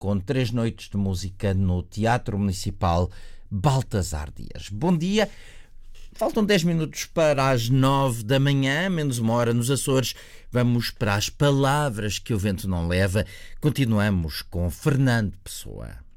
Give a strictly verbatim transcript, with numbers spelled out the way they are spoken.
com três noites de música no Teatro Municipal Baltasar Dias. Bom dia. Faltam dez minutos para as nove da manhã, menos uma hora nos Açores. Vamos para as palavras que o vento não leva. Continuamos com Fernando Pessoa.